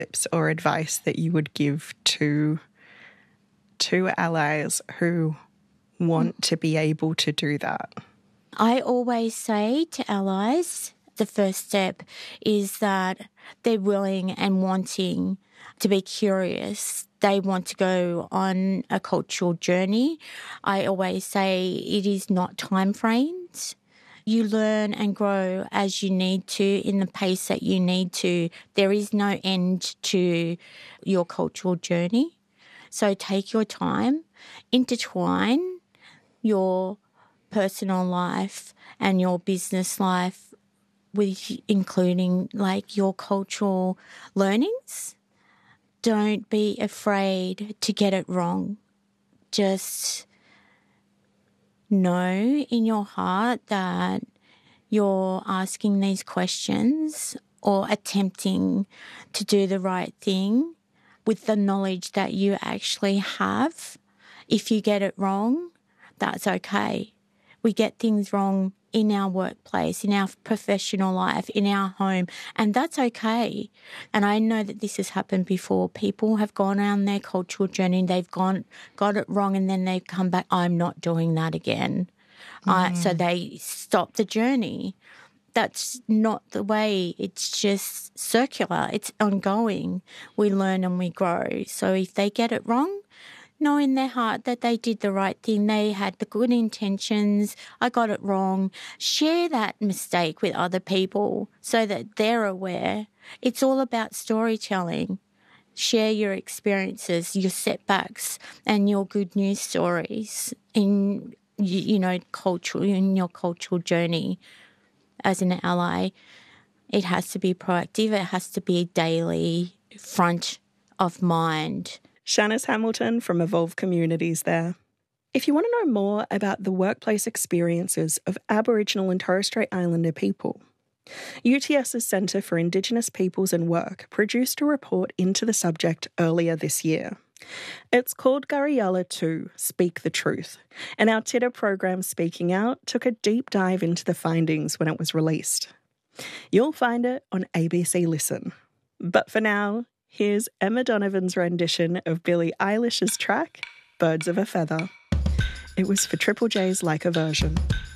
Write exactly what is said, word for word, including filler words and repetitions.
tips or advice that you would give to, to allies who want mm. to be able to do that? I always say to allies, the first step is that they're willing and wanting to be curious. They want to go on a cultural journey. I always say it is not time frames. You learn and grow as you need to in the pace that you need to. There is no end to your cultural journey. So take your time, intertwine your personal life and your business life with including like your cultural learnings. Don't be afraid to get it wrong. Just know in your heart that you're asking these questions or attempting to do the right thing with the knowledge that you actually have. If you get it wrong, that's okay. We get things wrong in our workplace, in our professional life, in our home, and that's okay. And I know that this has happened before. People have gone on their cultural journey, they've gone got it wrong, and then they've come back, I'm not doing that again. Mm. Uh, so they stop the journey. That's not the way. It's just circular. It's ongoing. We learn and we grow. So if they get it wrong, know in their heart that they did the right thing. They had the good intentions. I got it wrong. Share that mistake with other people so that they're aware. It's all about storytelling. Share your experiences, your setbacks, and your good news stories in, you know, cultural, in your cultural journey as an ally. It has to be proactive. It has to be daily, front of mind. Shanice Hamilton from Evolve Communities there. If you want to know more about the workplace experiences of Aboriginal and Torres Strait Islander people, UTS's Centre for Indigenous Peoples and Work produced a report into the subject earlier this year. It's called Gariyala two, Speak the Truth, and our T I D A program Speaking Out took a deep dive into the findings when it was released. You'll find it on A B C Listen. But for now, here's Emma Donovan's rendition of Billie Eilish's track, Birds of a Feather. It was for Triple J's Like a Version.